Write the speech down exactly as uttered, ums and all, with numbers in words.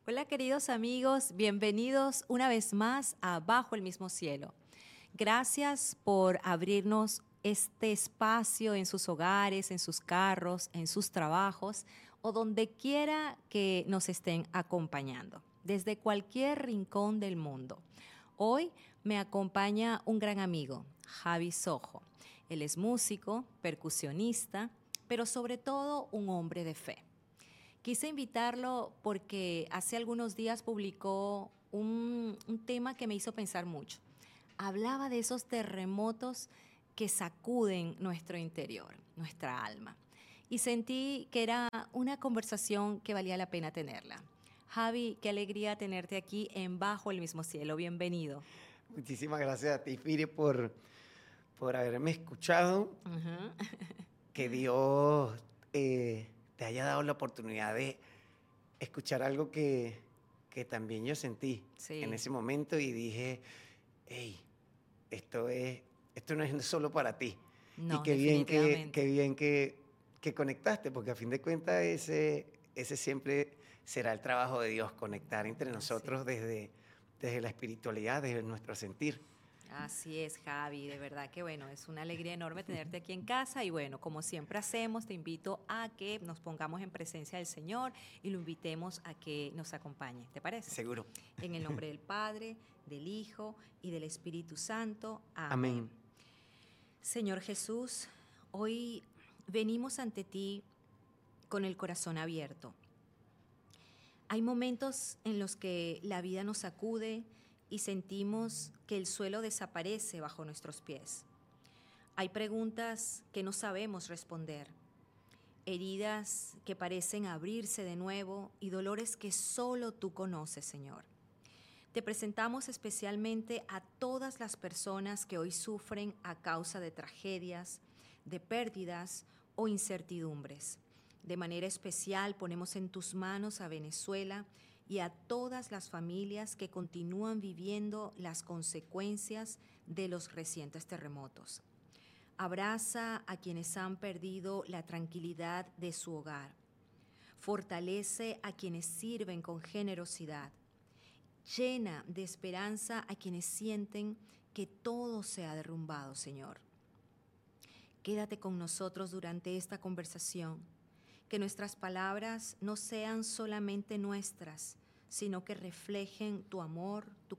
Hola queridos amigos, bienvenidos una vez más a Bajo el mismo cielo. Gracias por abrirnos este espacio en sus hogares, en sus carros, en sus trabajos o donde quiera que nos estén acompañando, desde cualquier rincón del mundo. Hoy me acompaña un gran amigo, Javi Sojo. Él es músico, percusionista, pero sobre todo un hombre de fe. Quise invitarlo porque hace algunos días publicó un, un tema que me hizo pensar mucho. Hablaba de esos terremotos que sacuden nuestro interior, nuestra alma. Y sentí que era una conversación que valía la pena tenerla. Javi, qué alegría tenerte aquí en Bajo el mismo cielo. Bienvenido. Muchísimas gracias a ti, Fire, por, por haberme escuchado. Uh-huh. Que Dios eh, te haya dado la oportunidad de escuchar algo que, que también yo sentí Sí. en ese momento y dije, hey, esto, es, esto no es solo para ti. Y No, qué bien que, definitivamente. qué bien que, que conectaste, porque a fin de cuentas ese, ese siempre será el trabajo de Dios, conectar entre Así nosotros es. desde, desde la espiritualidad, desde nuestro sentir. Así es, Javi, de verdad que bueno, es una alegría enorme tenerte aquí en casa y bueno, como siempre hacemos, te invito a que nos pongamos en presencia del Señor y lo invitemos a que nos acompañe, ¿te parece? Seguro. En el nombre del Padre, del Hijo y del Espíritu Santo. Amén. Amén. Señor Jesús, hoy venimos ante ti con el corazón abierto. Hay momentos en los que la vida nos sacude y sentimos que el suelo desaparece bajo nuestros pies. Hay preguntas que no sabemos responder, heridas que parecen abrirse de nuevo y dolores que solo tú conoces, Señor. Te presentamos especialmente a todas las personas que hoy sufren a causa de tragedias, de pérdidas o incertidumbres. De manera especial ponemos en tus manos a Venezuela y a todas las familias que continúan viviendo las consecuencias de los recientes terremotos. Abraza a quienes han perdido la tranquilidad de su hogar. Fortalece a quienes sirven con generosidad. Llena de esperanza a quienes sienten que todo se ha derrumbado, Señor. Quédate con nosotros durante esta conversación. Que nuestras palabras no sean solamente nuestras, sino que reflejen tu amor, tu